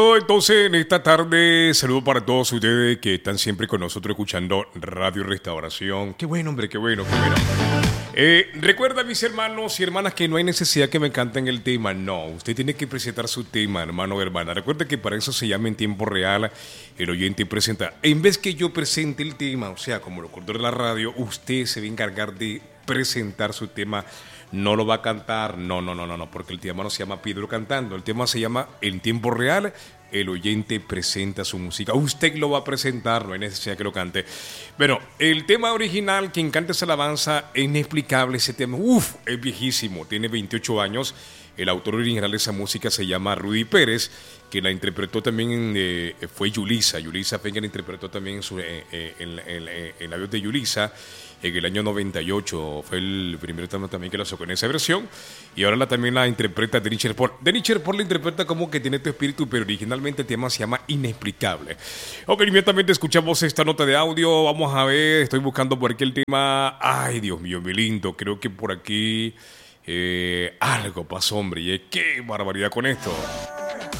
Entonces, en esta tarde, saludo para todos ustedes que están siempre con nosotros escuchando Radio Restauración. Qué bueno, hombre, qué bueno, qué bueno. Recuerda, mis hermanos y hermanas, que no hay necesidad que me canten el tema. No, usted tiene que presentar su tema, hermano o hermana. Recuerda que para eso se llama en tiempo real. El oyente presenta. En vez que yo presente el tema, o sea, como locutor de la radio, usted se va a encargar de presentar su tema. No lo va a cantar, no, porque el tema no se llama Pedro cantando, el tema se llama en tiempo real, el oyente presenta su música, usted lo va a presentar, no hay necesidad que lo cante. Bueno, el tema original, quien canta esa alabanza, es inexplicable, ese tema, es viejísimo, tiene 28 años, el autor original de esa música se llama Rudy Pérez, que la interpretó también, fue Yulisa fue quien la interpretó también en la voz de Yulisa, en el año 98 fue el primer tema también que la sacó en esa versión, y ahora también la interpreta Dennis Sherford. Dennis Sherford la interpreta como que tiene tu espíritu, pero originalmente el tema se llama Inexplicable. Ok, inmediatamente escuchamos esta nota de audio, vamos a ver, estoy buscando por aquí el tema, ay Dios mío, mi lindo, creo que por aquí algo pasó, hombre, y qué barbaridad con esto.